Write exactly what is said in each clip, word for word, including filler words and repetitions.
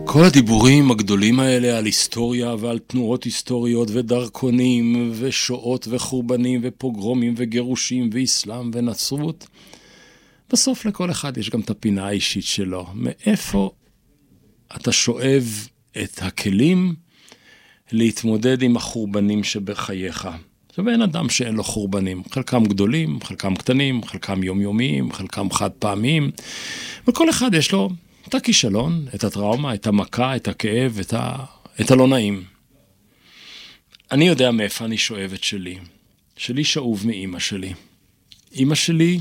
כל הדיבורים הגדולים האלה על היסטוריה ועל תנועות היסטוריות ודרכונים ושואות וחורבנים ופוגרומים וגירושים ואסלאם ונצרות, בסוף לכל אחד יש גם את הפינה האישית שלו. מאיפה אתה שואב את הכלים להתמודד עם החורבנים שבחייך? עכשיו אין אדם שאין לו חורבנים, חלקם גדולים, חלקם קטנים, חלקם יומיומיים, חלקם חד פעמיים, וכל אחד יש לו את הכישלון, את הטראומה, את המכה, את הכאב, את, ה... את הלא נעים. אני יודע מאיפה אני שואב את שלי. שלי שאוב מאמא שלי. אמא שלי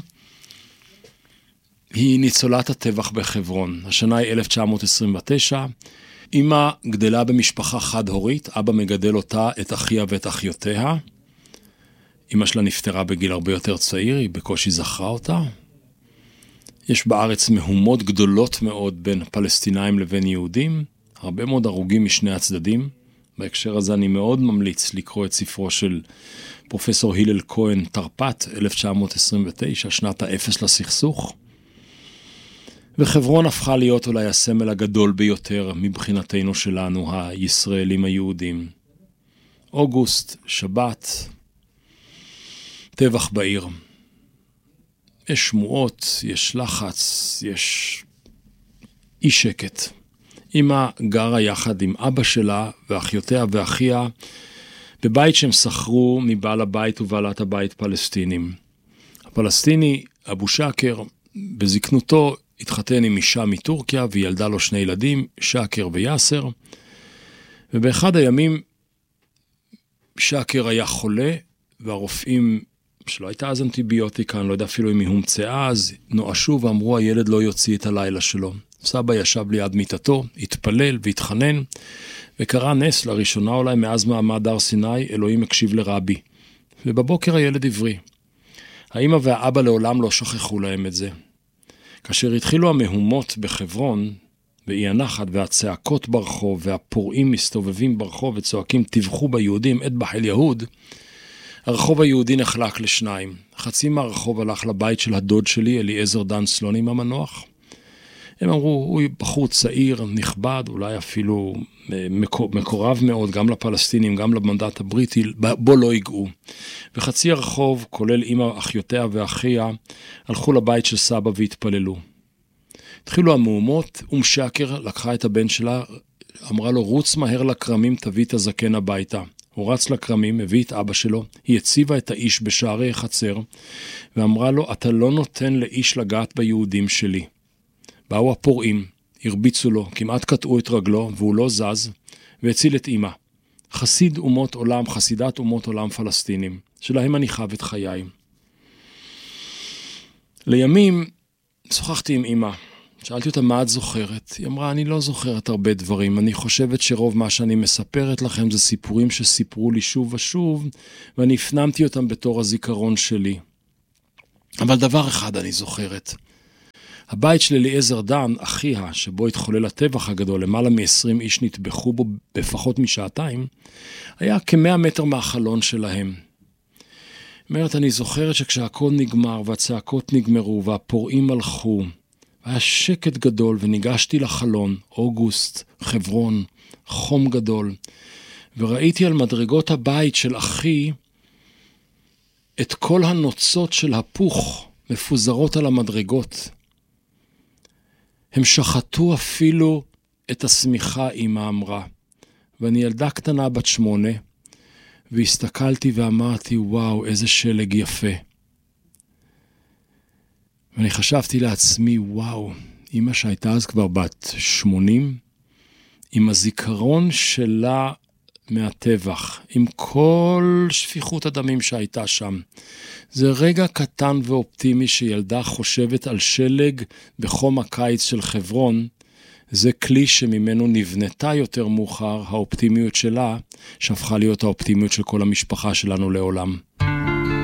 היא ניצולת הטבח בחברון. השנה היא אלף תשע מאות עשרים ותשע. אמא גדלה במשפחה חד-הורית, אבא מגדל אותה, את אחיה ואת אחיותיה. אמא שלה נפטרה בגיל הרבה יותר צעיר, היא בקושי זכרה אותה. יש בארץ מהומות גדולות מאוד בין פלסטינאים לבין יהודים, הרבה מאוד הרוגים משני הצדדים. בהקשר הזה אני מאוד ממליץ לקרוא את ספרו של פרופסור הלל כהן, תרפ"ט, אלף תשע מאות עשרים ותשע, שנת האפס לסכסוך. וחברון הפכה להיות אולי הסמל הגדול ביותר מבחינתנו שלנו, הישראלים היהודים. אוגוסט, שבת, טבח בעיר. יש שמועות, יש לחץ, יש אי שקט. אמא גרה יחד עם אבא שלה ואחיותיה ואחיה בבית שהם שכרו מבעל הבית ובעלת הבית פלסטינים. הפלסטיני, אבו שקר, בזקנותו התחתן עם אישה מטורקיה וילדה לו שני ילדים, שקר ויאסר. ובאחד הימים שקר היה חולה והרופאים שלא הייתה אז אנטיביוטיקה, אני לא יודע אפילו אם היא הומצאה, אז נואשו ואמרו, הילד לא יוציא את הלילה שלו. סבא ישב ליד מיטתו, התפלל והתחנן, וקרא נס לראשונה אולי מאז מעמד הר סיני, אלוהים הקשיב לרבי. ובבוקר הילד עברי. האמא והאבא לעולם לא שכחו להם את זה. כאשר התחילו המהומות בחברון, ואי הנחת והצעקות ברחוב, והפורעים מסתובבים ברחוב וצועקים, תבחו ביהודים, אטבח אל יהוד, הרחוב היהודי נחלק לשניים. חצי מהרחוב הלך לבית של הדוד שלי, אליעזר דן סלונים המנוח. הם אמרו, הוא בחור צעיר, נכבד, אולי אפילו מקורב מאוד, גם לפלסטינים, גם למנדט הבריטי, בו לא יגעו. וחצי הרחוב, כולל אמא, אחיותיה ואחיה, הלכו לבית של סבא והתפללו. התחילו המהומות, ומשקר לקחה את הבן שלה, אמרה לו, רוץ מהר לקרמים, תביא את הזקן הביתה. הוא רץ לקרמים, הביא את אבא שלו, היא הציבה את האיש בשערי החצר, ואמרה לו, אתה לא נותן לאיש לגעת ביהודים שלי. באו הפורעים, הרביצו לו, כמעט קטעו את רגלו, והוא לא זז, והציל את אמא. חסיד אומות עולם, חסידת אומות עולם פלסטינים, שלהם אני חב את חיי. לימים, שוחחתי עם אמא, שאלתי אותה מה את זוכרת? היא אמרה, אני לא זוכרת הרבה דברים, אני חושבת שרוב מה שאני מספרת לכם זה סיפורים שסיפרו לי שוב ושוב, ואני הפנמתי אותם בתור הזיכרון שלי. אבל דבר אחד אני זוכרת. הבית של אליעזר דן, אחיה, שבו התחולל הטבח הגדול, למעלה מ-עשרים איש נטבחו בו בפחות משעתיים, היה כמאה מטר מהחלון שלהם. אומרת, אני זוכרת שכשהכל נגמר והצעקות נגמרו והפורעים הלכו, היה שקט גדול וניגשתי לחלון, אוגוסט, חברון, חום גדול, וראיתי על מדרגות הבית של אחי את כל הנוצות של הפוך מפוזרות על המדרגות. הם שחטו אפילו את השמיכה, אמא אמרה, ואני ילדה קטנה בת שמונה, והסתכלתי ואמרתי, וואו, איזה שלג יפה. ואני חשבתי לעצמי, וואו, אמא שהייתה אז כבר בת שמונים, עם הזיכרון שלה מהטבח, עם כל שפיכות הדמים שהייתה שם. זה רגע קטן ואופטימי שילדה חושבת על שלג בחום הקיץ של חברון, זה כלי שממנו נבנתה יותר מאוחר האופטימיות שלה, שהפכה להיות האופטימיות של כל המשפחה שלנו לעולם.